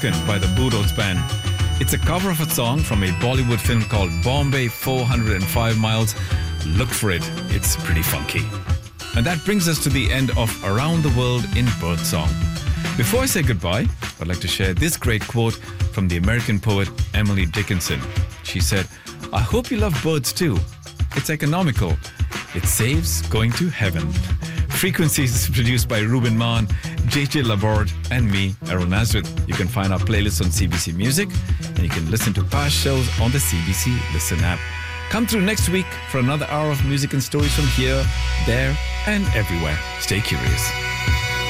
by the Bulldogs Band. It's a cover of a song from a Bollywood film called Bombay 405 Miles. Look for it. It's pretty funky. And that brings us to the end of Around the World in Birdsong. Before I say goodbye, I'd like to share this great quote from the American poet Emily Dickinson. She said, "I hope you love birds too. It's economical. It saves going to heaven." Frequencies is produced by Ruben Maan, JJ Laborde, and me, Errol Nazareth. You can find our playlist on CBC Music, and you can listen to past shows on the CBC Listen app. Come through next week for another hour of music and stories from here, there, and everywhere. Stay curious.